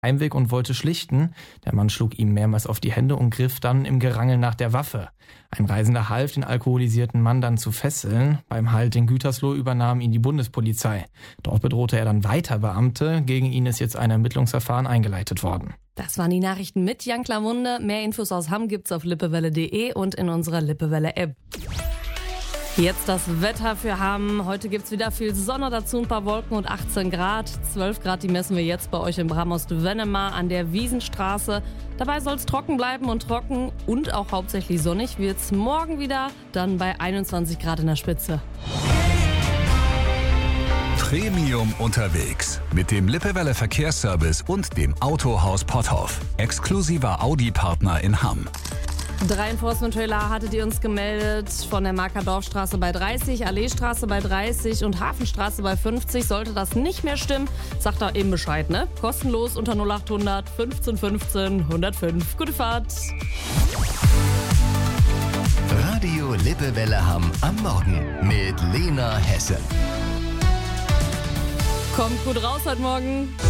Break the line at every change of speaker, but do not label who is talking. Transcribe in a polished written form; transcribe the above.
Heimweg und wollte schlichten. Der Mann schlug ihm mehrmals auf die Hände und griff dann im Gerangel nach der Waffe. Ein Reisender half, den alkoholisierten Mann dann zu fesseln. Beim Halt in Gütersloh übernahm ihn die Bundespolizei. Dort bedrohte er dann weiter Beamte. Gegen ihn ist jetzt ein Ermittlungsverfahren eingeleitet worden.
Das waren die Nachrichten mit Jan Klammunde. Mehr Infos aus Hamm gibt's auf lippewelle.de und in unserer Lippewelle-App. Jetzt das Wetter für Hamm. Heute gibt's wieder viel Sonne, dazu ein paar Wolken und 18 Grad. 12 Grad, die messen wir jetzt bei euch in Brammost-Wennemar an der Wiesenstraße. Dabei soll's trocken bleiben und trocken und auch hauptsächlich sonnig wird's morgen wieder, dann bei 21 Grad in der Spitze.
Premium unterwegs mit dem Lippewelle Verkehrsservice und dem Autohaus Potthoff. Exklusiver Audi-Partner in Hamm.
3 Enforcement-Trailer hattet ihr uns gemeldet von der Markerdorfstraße bei 30, Alleestraße bei 30 und Hafenstraße bei 50. Sollte das nicht mehr stimmen, sagt da eben Bescheid, ne? Kostenlos unter 0800 15 15 105. Gute Fahrt!
Radio Lippewelle Hamm am Morgen mit Lena Hesse.
Kommt gut raus heute Morgen.